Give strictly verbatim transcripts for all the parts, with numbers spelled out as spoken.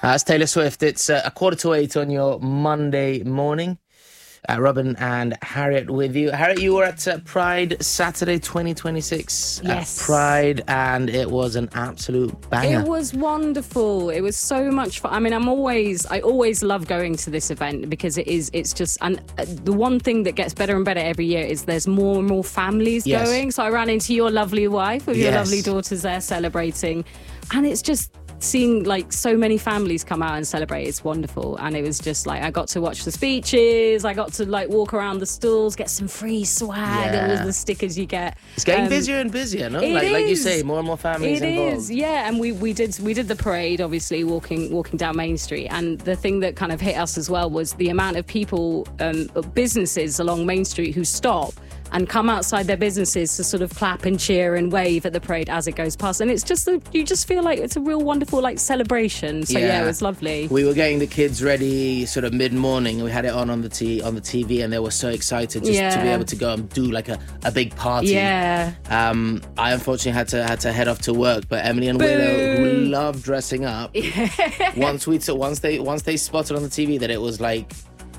Uh, it's Taylor Swift. It's uh, a quarter to eight on your Monday morning. Uh, Robin and Harriet with you. Harriet, you were at uh, Pride Saturday twenty twenty-six. Yes. At Pride, and it was an absolute banger. It was wonderful. It was so much fun. I mean, I'm always, I always love going to this event because it is, it's just, and uh, the one thing that gets better and better every year is there's more and more families Yes. going. So I ran into your lovely wife with your Yes. lovely daughters there celebrating, and it's just seeing like so many families come out and celebrate. It's wonderful. And it was just like, I got to watch the speeches, I got to like walk around the stalls, get some free swag, Yeah. and all the stickers you get. It's getting Um, busier and busier, no? it Like, like you is. say, more and more families It involved. is, yeah. And we, we did we did the parade, obviously, walking walking down Main Street. And the thing that kind of hit us as well was the amount of people, um, businesses along Main Street who stop and come outside their businesses to sort of clap and cheer and wave at the parade as it goes past. And it's just, a, you just feel like it's a real wonderful like celebration. So yeah, Yeah. it was lovely. We were getting the kids ready sort of mid-morning. We had it on on the t- on the T V, and they were so excited just to be Yeah. able to go and do like a, a big party. Yeah. Um, I unfortunately had to had to head off to work, but Emily and Willow, who love dressing up, once we t- once they once they spotted on the T V that it was like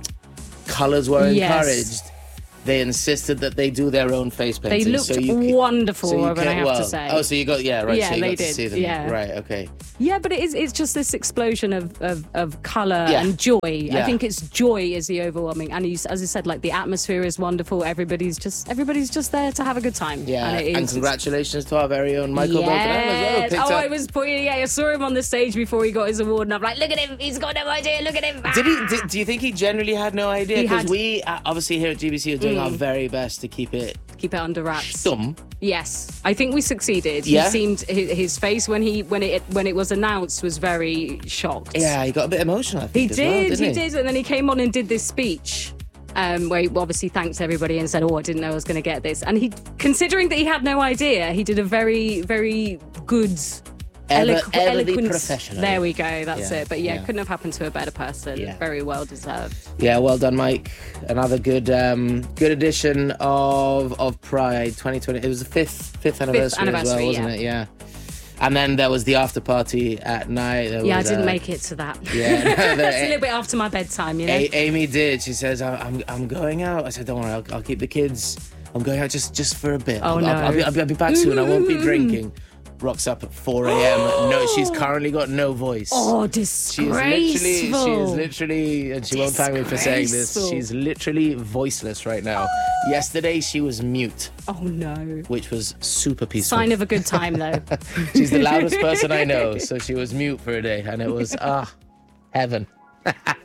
colours were Yes. encouraged, they insisted that they do their own face They painting. looked so you ca- wonderful, so you Robin, I can- have well, to say. Oh, so you got yeah right. Yeah, so you they got to did, see them. yeah. Right. Okay. Yeah, but it is, it's just this explosion of, of, of colour Yeah. and joy. Yeah. I think it's joy is the overwhelming. And you, as I said, like the atmosphere is wonderful. Everybody's just everybody's just there to have a good time. Yeah. And, it And is, congratulations to our very own Michael Bolton as well. who Yes. picked Oh, up- I was pointing. Yeah, I saw him on the stage before he got his award, and I'm like, look at him. He's got no idea. Look at him. Did he? Did, do you think he generally had no idea? He Because had- we uh, obviously here at G B C are doing our very best to keep it Keep it under wraps. stum. Yes, I think we succeeded. Yeah? He seemed his, his face when he when it when it was announced was very shocked. Yeah, he got a bit emotional. I He think, as did, well, he, didn't he did, and then he came on and did this speech, um, where he obviously thanked everybody and said, "Oh, I didn't know I was going to get this." And he, considering that he had no idea, he did a very, very good, Ever- eloqu- ever the eloquent. professional. There we go. That's Yeah, it. But yeah, yeah. couldn't have happened to a better person. Yeah. Very well deserved. Yeah, well done, Mike. Another good, um, good edition of of Pride twenty twenty. It was the fifth fifth anniversary, as well, anniversary, wasn't yeah. it? Yeah. And then there was the after party at night. There Yeah, I was, didn't uh, make it to that. Yeah, That's a little bit after my bedtime, you know. A- Amy did. She says, "I'm, I'm, I'm going out." I said, "Don't worry, I'll, I'll keep the kids. I'm going out just, just for a bit. Oh, I'll, no. I'll, I'll, be, I'll, be, I'll be back soon. I won't be drinking." Rocks up at four a.m. No, she's currently got no voice. Oh, She's disgraceful. literally, she is literally, and she won't thank me for saying this, Disgraceful. she's literally voiceless right now. Yesterday, she was mute, Oh no. which was super peaceful. Sign of a good time though. She's the loudest person I know, so she was mute for a day, and it was, ah, heaven.